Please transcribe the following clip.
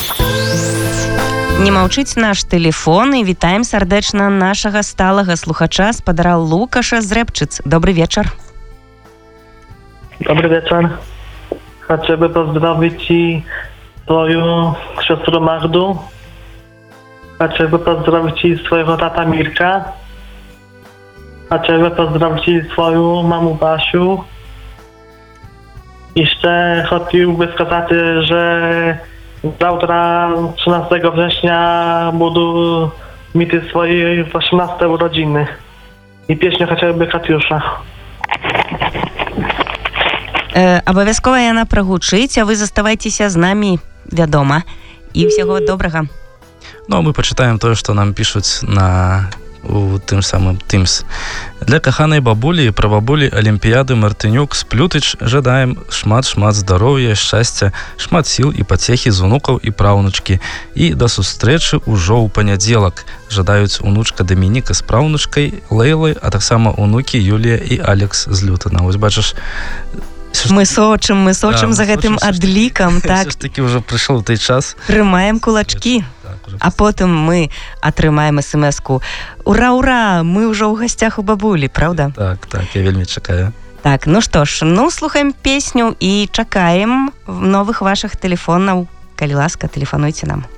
Не маўчыць наш тэлефон і вітаем сардэчна нашага сталага слухача спадара Лукаша з Рэпчыц. Добрый вечер. Добрый вечер. Хочу бы поздравить и свою сестру Магду. Хочу бы поздравить и своего тата Мирка. Хочу бы поздравить и свою маму Бasiu. Jeszcze chciałbym сказать, że завтра, 13 września, буду mieć swoje 18 urodziny. I pieśnię chciałby Katiusza. Абавязкова яна прагучыць, а вы заставайцеся з намі, вядома. І ўсяго добрага. Ну, мы пачытаем тое, што нам пішуць у тым самым Teams. Для каханай бабулі і прабабулі Алімпіяды Мартынюк з Плютыч жадаем шмат-шмат здароўя, шчасця, шмат сіл і пацехі з унукаў і праўнучкі. І да сустрэчы ўжо ў панядзелак. Жадаюць унучка Дамініка з праўнучкай Лейлай, а таксама унукі Юлія і Алекс з Лютана. Вось бачыш, мы сочым за гэтым адлікам. Так. Все ж таки ўжо прыйшоў той час. Трымаем кулачкі. А потым мы атрымаем смс-ку. Ура, ура, мы ўжо ў гасцях у бабулі, правда? Так, я вельмі чакаю. Так, ну што ж, слухаем песню і чакаем новых вашых тэлефонаў. Калі ласка, тэлефануйце нам.